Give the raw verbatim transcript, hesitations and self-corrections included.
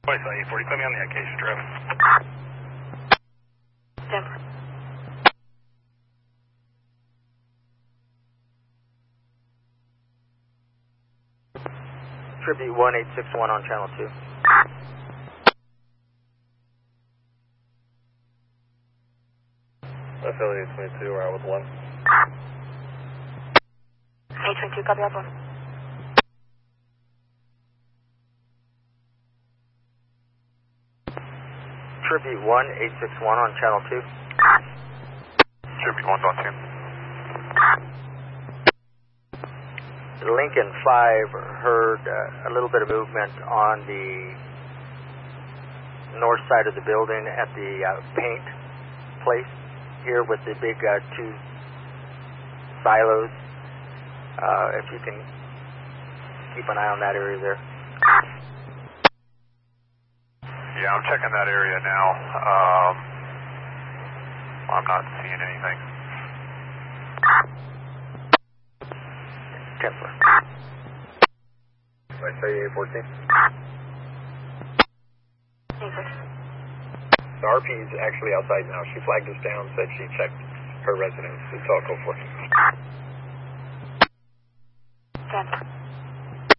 Twice on eight forty, put me on the Acacia Drive. Denver. Tribute one eight six one on channel two. Affiliate twenty-two, we're out with one. eight twenty-two, copy out one. Tribute one eight six one on channel two. Tribute one's on two. Lincoln five heard uh, a little bit of movement on the north side of the building at the uh, paint place here with the big uh, two silos. Uh, if you can keep an eye on that area there. Yeah, I'm checking that area now. Um, I'm not seeing anything. ten four. I say eight fourteen. eight fourteen. The R P is actually outside now. She flagged us down, said she checked her residence. It's all go for it. Denver.